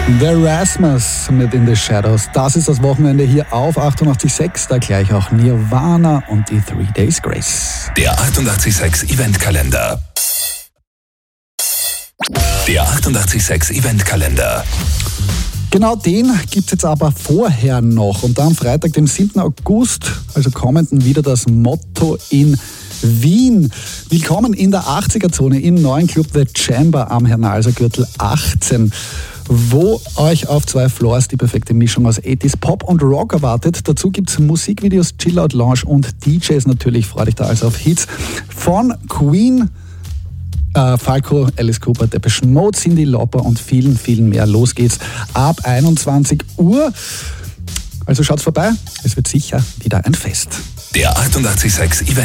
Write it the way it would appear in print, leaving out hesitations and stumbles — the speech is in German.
The Rasmus mit In the Shadows. Das ist das Wochenende hier auf 88.6. Da gleich auch Nirvana und die 3 Days Grace. Der 88.6 Eventkalender. Der 88.6 Eventkalender. Genau den gibt es jetzt aber vorher noch. Und da am Freitag, dem 7. August, also kommenden, wieder das Motto in Wien. Willkommen in der 80er-Zone im neuen Club The Chamber am Hernalser Gürtel 18, wo euch auf 2 Floors die perfekte Mischung aus 80s Pop und Rock erwartet. Dazu gibt es Musikvideos, Chill-Out-Lounge und DJs natürlich. Freut euch da also auf Hits von Queen, Falco, Alice Cooper, Depeche Mode, Cyndi Lauper und vielen, vielen mehr. Los geht's ab 21 Uhr. Also schaut's vorbei, es wird sicher wieder ein Fest. Der 88.6 Event